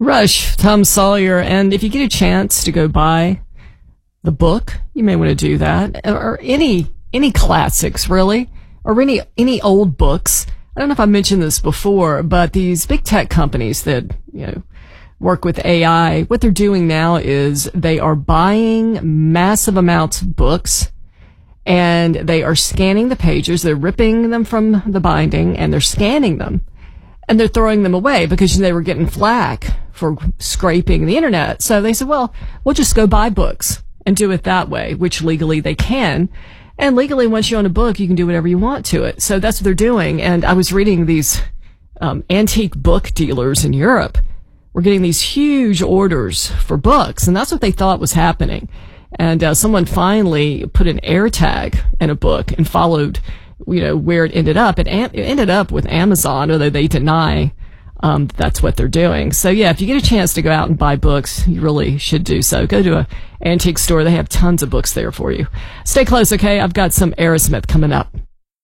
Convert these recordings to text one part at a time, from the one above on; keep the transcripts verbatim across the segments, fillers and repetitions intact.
Rush, Tom Sawyer, and if you get a chance to go buy the book, you may want to do that, or any any classics, really, or any any old books. I don't know if I mentioned this before, but these big tech companies that, you know, work with A I, what they're doing now is they are buying massive amounts of books, and they are scanning the pages. They're ripping them from the binding, and they're scanning them, and they're throwing them away because they were getting flack for scraping the internet. So they said, well, we'll just go buy books and do it that way, which legally they can. And legally, once you own a book, you can do whatever you want to it. So that's what they're doing. And I was reading these um, antique book dealers in Europe were getting these huge orders for books, and that's what they thought was happening. And uh, someone finally put an air tag in a book and followed, you know, where it ended up. It, it ended up with Amazon, although they deny um, that's what they're doing. So yeah, if you get a chance to go out and buy books, you really should do so. Go to a antique store; they have tons of books there for you. Stay close, okay? I've got some Aerosmith coming up.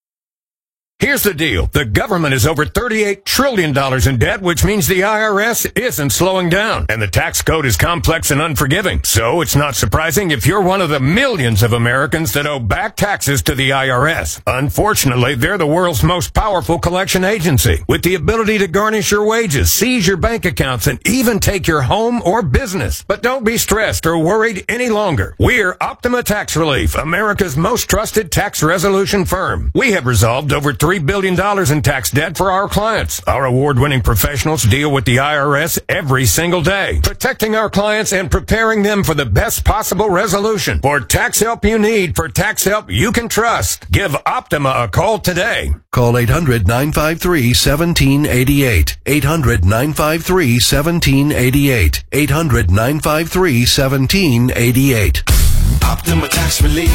Here's the deal. The government is over thirty-eight trillion dollars in debt, which means the I R S isn't slowing down. And the tax code is complex and unforgiving. So it's not surprising if you're one of the millions of Americans that owe back taxes to the I R S. Unfortunately, they're the world's most powerful collection agency, with the ability to garnish your wages, seize your bank accounts, and even take your home or business. But don't be stressed or worried any longer. We're Optima Tax Relief, America's most trusted tax resolution firm. We have resolved over three billion dollars in tax debt for our clients. Our award-winning professionals deal with the I R S every single day, protecting our clients and preparing them for the best possible resolution. For tax help you need, for tax help you can trust, give Optima a call today. Call eight hundred, nine five three, one seven eight eight. eight hundred, nine five three, one seven eight eight. eight hundred, nine five three, one seven eight eight. Optima Tax Relief.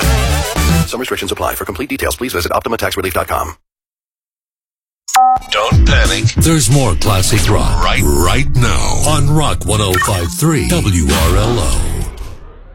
Some restrictions apply. For complete details, please visit optima tax relief dot com. Don't panic. There's more classic rock right, right now on Rock one oh five point three W R L O.